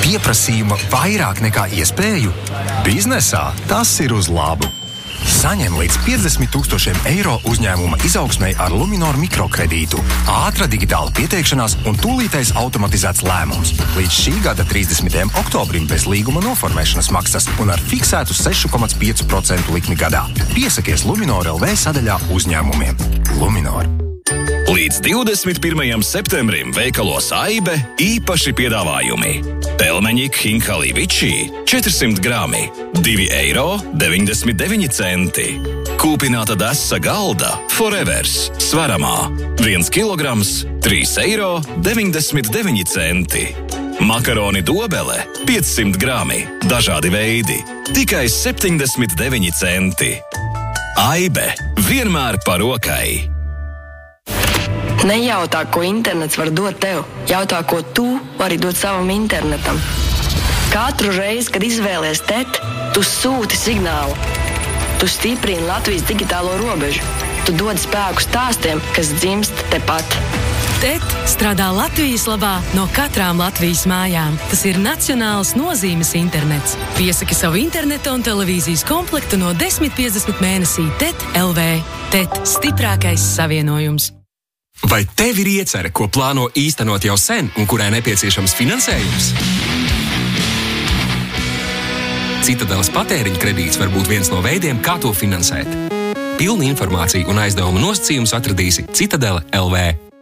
Pieprasījuma vairāk nekā iespēju? Biznesā tas ir uz labu. Saņem līdz 50 000 eiro uzņēmuma izaugsmei ar Luminor mikrokredītu. Ātra digitāla pieteikšanās un tūlītais automatizēts lēmums. Līdz šī gada 30. oktobrim bez līguma noformēšanas maksas un ar fiksētu 6,5% likmi gadā. Piesakies Luminor LV sadaļā uzņēmumiem. Luminor. Līdz 21. septembrim veikalos Aibe īpaši piedāvājumi. Pelmeņi Hinkali Vičī 400 grami, 2,99 eiro. Kūpināta desa galda Forevers svaramā, 1 kilograms, 3,99 eiro. Makaroni dobele 500 grami, dažādi veidi, tikai 79 centi. Aibe vienmēr par rokai. Nejautā, ko internets var dot tev. Jautā, ko tu vari dot savam internetam. Katru reizi, kad izvēlies TET, tu sūti signālu. Tu stiprini Latvijas digitālo robežu. Tu dod spēku stāstiem, kas dzimst tepat. TET strādā Latvijas labā no katrām Latvijas mājām. Tas ir nacionāls nozīmes internets. Piesaki savu interneta un televīzijas komplektu no 10,50 mēnesī TET LV. TET stiprākais savienojums. Vai tev ir iecerē, ko plāno īstenot jau sen un kurai nepieciešams finansējums? Citadeles patēriņa kredīts var būt viens no veidiem, kā to finansēt. Pilnu informāciju un aizdevumu nosacījumus atradīsi Citadele LV.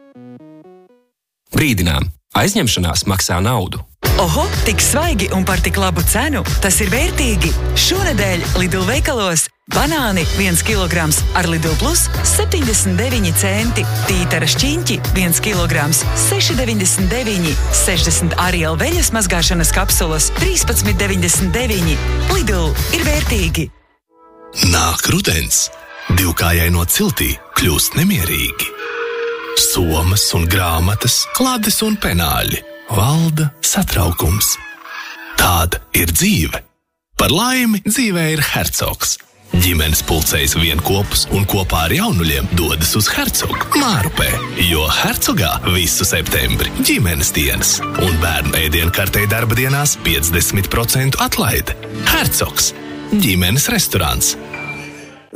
Brīdinām, aizņemšanās maksā naudu. Oho, tik svaigi un par tik labu cenu, tas ir vērtīgi. Šonedēļ Lidl veikalos banāni 1 kilograms ar Lidl Plus 79 centi, tītara šķiņķi 1 kilograms 6,99, 60 Ariel veļas mazgāšanas kapsulas 13,99. Lidl ir vērtīgi. Nāk rudens, divkājai no ciltī kļūst nemierīgi. Somas un grāmatas, klades un penāļi. Valda satraukums. Tāda ir dzīve. Par laimi dzīvē ir Hercogs. Ģimenes pulcējas vienkopus un kopā ar jaunuļiem dodas uz Hercogu Mārupē, jo Hercogā visu septembri ģimenes dienas un bērnu ēdienkartei darba dienās 50% atlaide. Hercogs. Ģimenes restorāns.